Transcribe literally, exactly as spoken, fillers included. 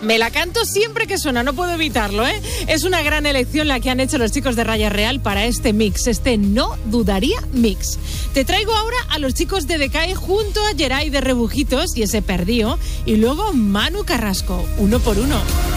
Me la canto siempre que suena, no puedo evitarlo, ¿eh? Es una gran elección la que han hecho los chicos de Raya Real para este mix, este No Dudaría mix. Te traigo ahora a los chicos de Decae junto a Geray de Rebujitos y ese Perdío, y luego Manu Carrasco, Uno por Uno.